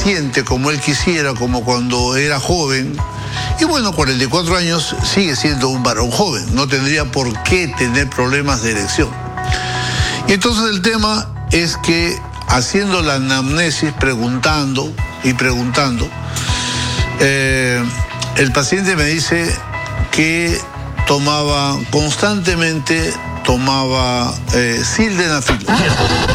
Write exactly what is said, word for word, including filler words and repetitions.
siente como él quisiera, como cuando era joven. Y bueno, cuarenta y cuatro años sigue siendo un varón joven, no tendría por qué tener problemas de erección. Y entonces el tema es que haciendo la anamnesis, preguntando y preguntando, eh, el paciente me dice que tomaba constantemente, tomaba eh, sildenafil.